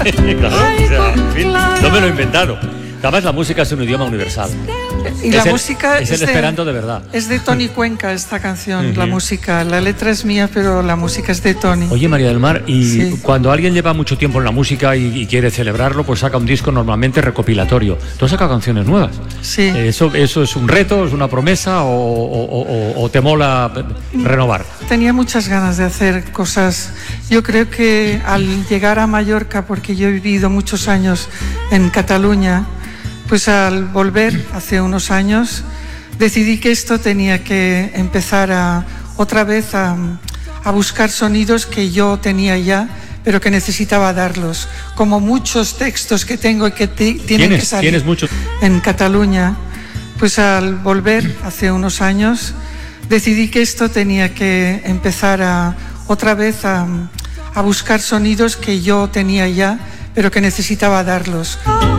Claro, o sea, en fin, no me lo he inventado. Además, la música es un idioma universal. Y la música es el esperanto de verdad. Es de Tony Cuenca esta canción, la música. La letra es mía, pero la música es de Tony. Oye, María del Mar, y sí, cuando alguien lleva mucho tiempo en la música y quiere celebrarlo, pues saca un disco normalmente recopilatorio. ¿Tú has sacado canciones nuevas? Sí. ¿Eso es un reto, es una promesa o te mola renovar? Tenía muchas ganas de hacer cosas. Yo creo que al llegar a Mallorca, porque yo he vivido muchos años en Cataluña, pues al volver hace unos años decidí que esto tenía que empezar otra vez a buscar sonidos que yo tenía ya, pero que necesitaba darlos, como muchos textos que tengo y que tienen que salir. ¿Tienes muchos? En Cataluña, pues al volver hace unos años decidí que esto tenía que empezar otra vez a buscar sonidos que yo tenía ya, pero que necesitaba darlos.